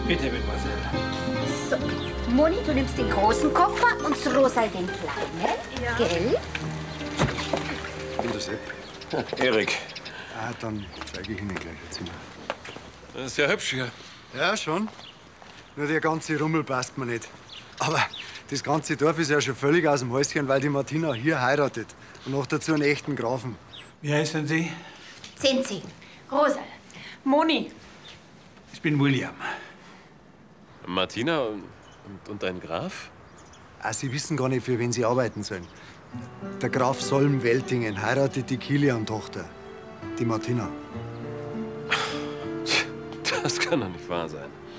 Bitte, Mademoiselle. So, Moni, du nimmst den großen Koffer und Rosal den kleinen. Ja. Gell? Und der Sepp? Erik. Ah, dann zeige ich Ihnen gleich ein Zimmer. Das ist ja hübsch hier. Ja, schon. Nur der ganze Rummel passt mir nicht. Aber das ganze Dorf ist ja schon völlig aus dem Häuschen, weil die Martina hier heiratet. Und noch dazu einen echten Grafen. Wie heißen Sie? Zinzi. Rosal. Moni. Ich bin William. Martina und dein Graf? Ah, Sie wissen gar nicht, für wen Sie arbeiten sollen. Der Graf Solm-Weltingen heiratet die Kilian-Tochter, die Martina. Das kann doch nicht wahr sein.